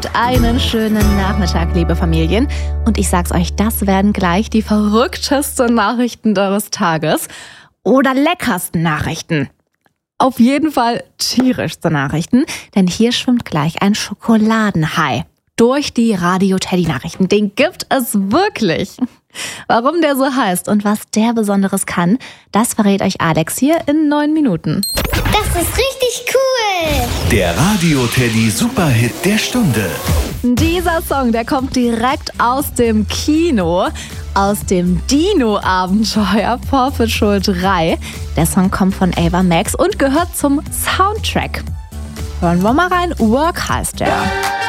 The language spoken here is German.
habt einen schönen Nachmittag, liebe Familien. Und ich sag's euch, das werden gleich die verrücktesten Nachrichten eures Tages oder leckersten Nachrichten. Auf jeden Fall tierischste Nachrichten, denn hier schwimmt gleich ein Schokoladenhai durch die Radio-Teddy-Nachrichten. Den gibt es wirklich. Warum der so heißt und was der Besonderes kann, das verrät euch Alex hier in 9 Minuten. Das ist richtig cool! Der Radio-Teddy Superhit der Stunde. Dieser Song, der kommt direkt aus dem Kino, aus dem Dino-Abenteuer Paw Patrol 3. Der Song kommt von Ava Max und gehört zum Soundtrack. Hören wir mal rein. Work heißt der.